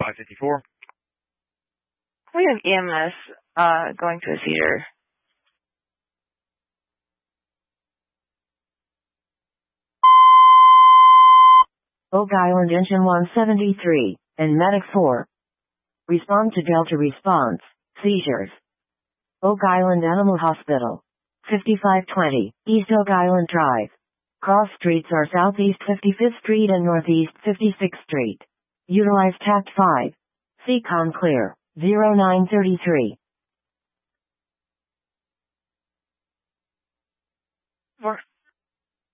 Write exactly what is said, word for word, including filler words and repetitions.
five fifty-four. We have E M S uh, going to a seizure. Oak Island Engine one seventy-three, and Medic four. Respond to Delta response, seizures. Oak Island Animal Hospital. fifty-five twenty, East Oak Island Drive. Cross streets are Southeast fifty-fifth Street and Northeast fifty-sixth Street. Utilize Tact five. C COM clear, zero nine three three.